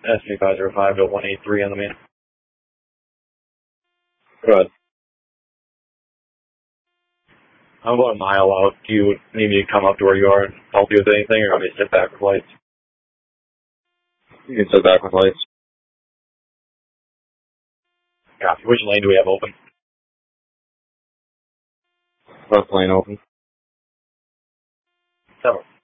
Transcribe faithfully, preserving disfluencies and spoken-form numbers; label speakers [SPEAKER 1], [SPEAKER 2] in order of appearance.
[SPEAKER 1] S K five zero five to one eight three on the main.
[SPEAKER 2] Go ahead.
[SPEAKER 1] I'm about a mile out. Do you need me to come up to where you are and help you with anything, or want me to sit back with lights?
[SPEAKER 2] You can sit back with lights.
[SPEAKER 1] Copy. Which lane do we have open?
[SPEAKER 2] Left lane open.
[SPEAKER 1] Seven.